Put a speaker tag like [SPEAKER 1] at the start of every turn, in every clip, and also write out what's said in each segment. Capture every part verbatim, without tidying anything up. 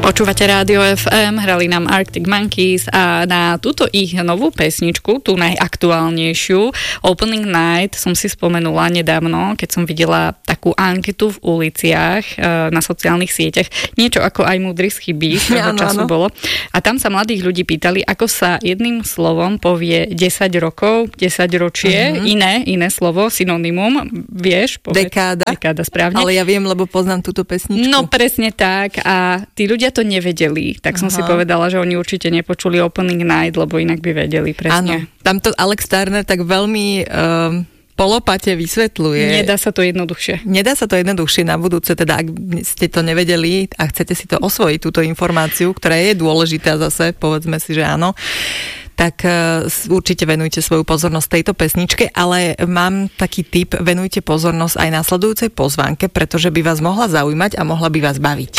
[SPEAKER 1] Počúvate Rádio ef em, hrali nám Arctic Monkeys a na túto ich novú pesničku, tú najaktuálnejšiu, Opening Night, som si spomenula nedávno, keď som videla takú anketu v uliciach na sociálnych sieťach, niečo ako aj múdry z chyby, toho času bolo. A tam sa mladých ľudí pýtali, ako sa jedným slovom povie desať rokov, desať ročie, mm-hmm. iné, iné slovo, synonymum, vieš? Povedz,
[SPEAKER 2] dekáda.
[SPEAKER 1] Dekáda, správne.
[SPEAKER 2] Ale ja viem, lebo poznám túto pesničku.
[SPEAKER 1] No presne tak a tí ľudia to nevedeli, tak som Aha. si povedala, že oni určite nepočuli Opening Night, lebo inak by vedeli presne.
[SPEAKER 2] Áno, tamto Alex Turner tak veľmi um, polopate vysvetľuje.
[SPEAKER 1] Nedá sa to jednoduchšie.
[SPEAKER 2] Nedá sa to jednoduchšie na budúce, teda ak ste to nevedeli a chcete si to osvojiť, túto informáciu, ktorá je dôležitá zase, povedzme si, že áno, tak uh, určite venujte svoju pozornosť tejto pesničke, ale mám taký tip, venujte pozornosť aj následujúcej pozvánke, pretože by vás mohla zaujímať a mohla by vás baviť.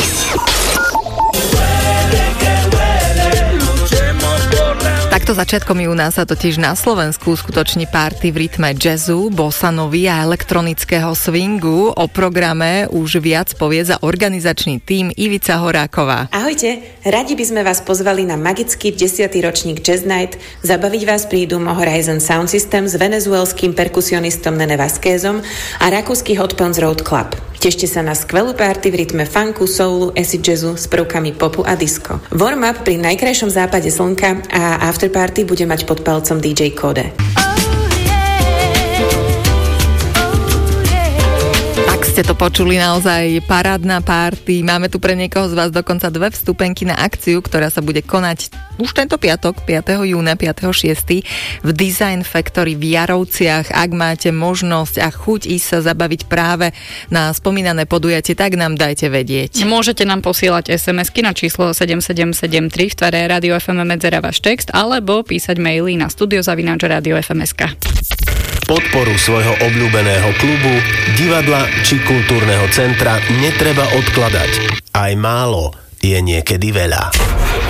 [SPEAKER 2] Takto začiatkom júna sa totiž na Slovensku skutoční party v rytme jazzu, bossanovy a elektronického swingu. O programe už viac povie za organizačný tím Ivica Horáková.
[SPEAKER 3] Ahojte, radi by sme vás pozvali na magický desiaty ročník Jazz Night. Zabaviť vás prídu Horizon Sound System s venezuelským perkusionistom Nene Vázquezom a rakúsky Hot Pants Road Club. Tešte sa na skvelú party v rytme funku, soulu, acid jazzu s prvkami popu a disco. Warm-up pri najkrajšom západe slnka a afterparty bude mať pod palcom dý džej Kode.
[SPEAKER 2] Ste to počuli, naozaj parádna party. Máme tu pre niekoho z vás dokonca dve vstupenky na akciu, ktorá sa bude konať už tento piatok, piateho júna, piateho šiesteho v Design Factory v Jarovciach. Ak máte možnosť a chuť ísť sa zabaviť práve na spomínané podujatie, tak nám dajte vedieť.
[SPEAKER 1] Môžete nám posielať es em esky na číslo sedem sedem sedem tri v tvare Rádio ef em medzera váš text alebo písať maily na studio zavináč rádio ef em bodka es ká.
[SPEAKER 4] Podporu svojho obľúbeného klubu, divadla či kultúrneho centra netreba odkladať. Aj málo je niekedy veľa.